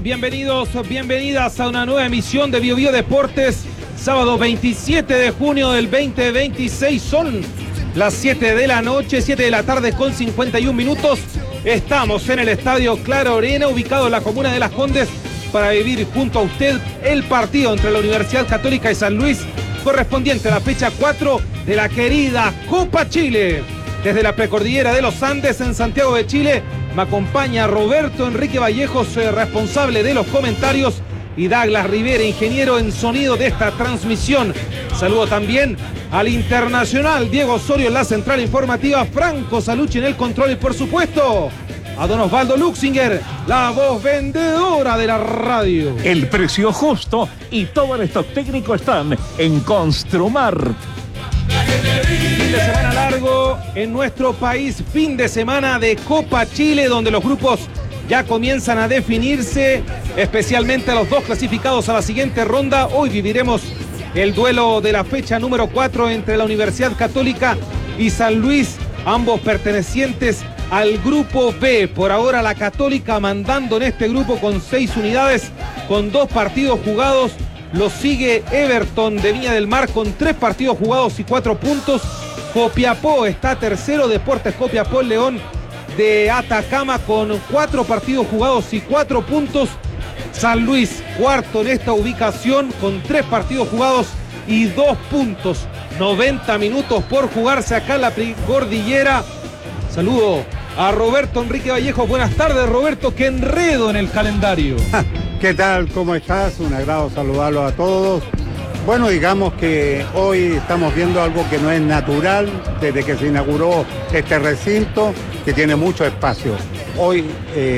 bienvenidos, bienvenidas a una nueva emisión de BioBio Deportes. Sábado 27 de junio del 2026, son las 7 de la noche, 7 de la tarde con 51 minutos. Estamos en el Estadio Claro Arena, ubicado en la comuna de Las Condes, para vivir junto a usted el partido entre la Universidad Católica de San Luis, correspondiente a la fecha 4 de la querida Copa Chile. Desde la precordillera de los Andes, en Santiago de Chile, me acompaña Roberto Enrique Vallejos, responsable de los comentarios, y Douglas Rivera, ingeniero en sonido de esta transmisión. Saludo también al internacional Diego Osorio en la central informativa, Franco Salucci en el control y, por supuesto, a don Osvaldo Luxinger, la voz vendedora de la radio. El precio justo y todo el stock técnico están en Construmart. Fin de semana largo en nuestro país, fin de semana de Copa Chile, donde los grupos ya comienzan a definirse, especialmente a los dos clasificados a la siguiente ronda. Hoy viviremos el duelo de la fecha número 4 entre la Universidad Católica y San Luis, ambos pertenecientes al grupo B. Por ahora la Católica mandando en este grupo con 6 unidades, con 2 partidos jugados. Lo sigue Everton de Viña del Mar con 3 partidos jugados y 4 puntos. Copiapó está tercero, Deportes Copiapó León de Atacama con 4 partidos jugados y 4 puntos. San Luis cuarto en esta ubicación con 3 partidos jugados y 2 puntos. 90 minutos por jugarse acá en la precordillera. Saludo a Roberto Enrique Vallejos. Buenas tardes, Roberto. Qué enredo en el calendario. ¿Qué tal? ¿Cómo estás? Un agrado saludarlos a todos. Bueno, digamos que hoy estamos viendo algo que no es natural desde que se inauguró este recinto, que tiene mucho espacio. Hoy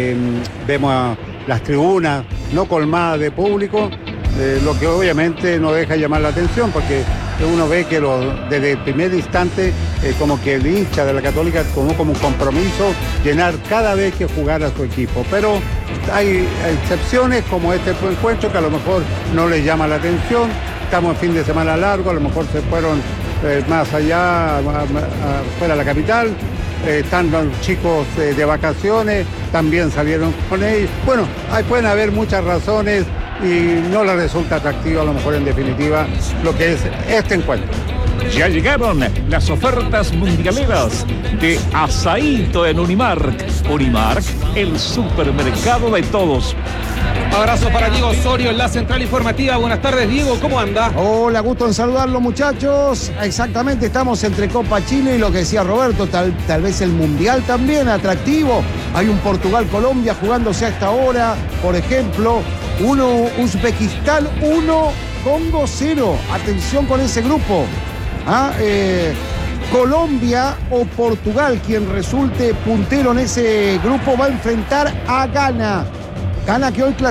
vemos a las tribunas no colmadas de público, lo que obviamente no deja llamar la atención, porque uno ve que desde el primer instante como que el hincha de la Católica tomó como un compromiso llenar cada vez que jugara su equipo. Pero hay excepciones como este encuentro que a lo mejor no les llama la atención. Estamos en fin de semana largo, a lo mejor se fueron más allá, fuera de la capital. Están los chicos de vacaciones, también salieron con ellos. Bueno, pueden haber muchas razones y no les resulta atractivo a lo mejor en definitiva lo que es este encuentro. Ya llegaron las ofertas mundialeras de Asaíto en Unimark. Unimark, el supermercado de todos. Abrazo para Diego Osorio en la central informativa. Buenas tardes, Diego, ¿cómo anda? Hola, gusto en saludarlos, muchachos. Exactamente, estamos entre Copa Chile y lo que decía Roberto, tal vez el Mundial también atractivo. Hay un Portugal-Colombia jugándose a esta hora, por ejemplo. Uzbekistán 1, Congo 0. Atención con ese grupo. Colombia o Portugal, quien resulte puntero en ese grupo, va a enfrentar a Ghana. Ghana que hoy